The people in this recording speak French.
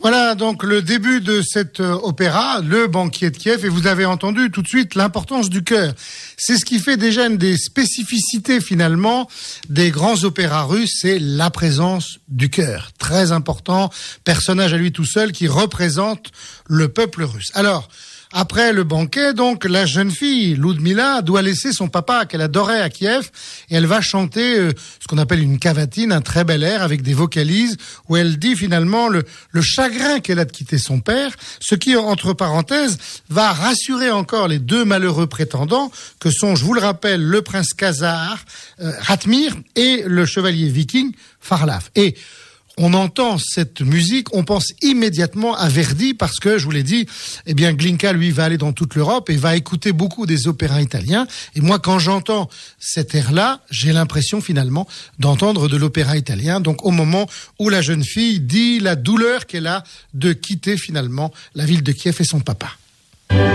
Voilà donc le début de cet opéra, Le Banquier de Kiev, et vous avez entendu tout de suite l'importance du chœur. C'est ce qui fait déjà une des spécificités finalement des grands opéras russes, c'est la présence du chœur. Très important, personnage à lui tout seul qui représente le peuple russe. Alors, après le banquet, donc, la jeune fille, Ludmila, doit laisser son papa qu'elle adorait à Kiev et elle va chanter ce qu'on appelle une cavatine, un très bel air avec des vocalises où elle dit finalement le chagrin qu'elle a de quitter son père, ce qui, entre parenthèses, va rassurer encore les deux malheureux prétendants que sont, je vous le rappelle, le prince khazar, Ratmir, et le chevalier viking, Farlaf. Et on entend cette musique, on pense immédiatement à Verdi parce que, je vous l'ai dit, eh bien, Glinka, lui, va aller dans toute l'Europe et va écouter beaucoup des opéras italiens. Et moi, quand j'entends cet air-là, j'ai l'impression, finalement, d'entendre de l'opéra italien. Donc, au moment où la jeune fille dit la douleur qu'elle a de quitter, finalement, la ville de Kiev et son papa.